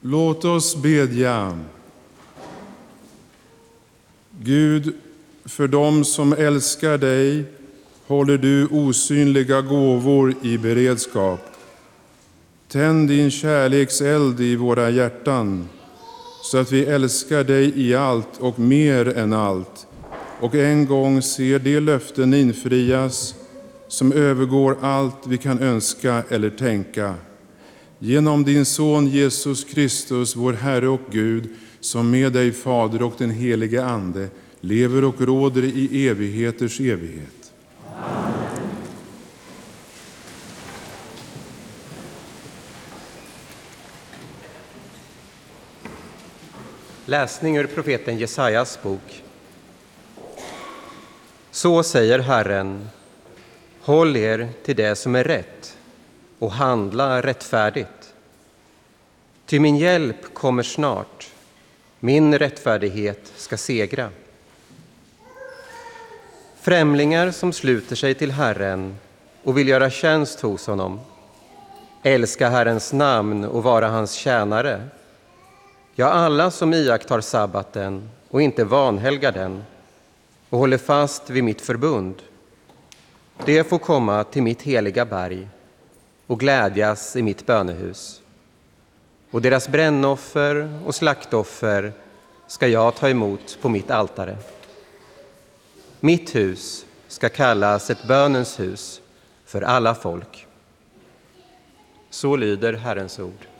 Låt oss bedja. Gud, för dem som älskar dig håller du osynliga gåvor i beredskap. Tänd din kärlekseld i våra hjärtan, så att vi älskar dig i allt och mer än allt, och en gång ser de löften infrias som övergår allt vi kan önska eller tänka. Genom din son Jesus Kristus, vår Herre och Gud, som med dig Fader och den helige Ande lever och råder i evigheters evighet. Amen. Läsning ur profeten Jesajas bok. Så säger Herren: håll er till det som är rätt och handla rättfärdigt. Ty min hjälp kommer snart, min rättfärdighet ska segra. Främlingar som sluter sig till Herren och vill göra tjänst hos honom, älska Herrens namn och vara hans tjänare. Ja, alla som iakttar sabbaten och inte vanhelgar den och håller fast vid mitt förbund, det får komma till mitt heliga berg och glädjas i mitt bönehus. Och deras brännoffer och slaktoffer ska jag ta emot på mitt altare. Mitt hus ska kallas ett bönens hus för alla folk. Så lyder Herrens ord.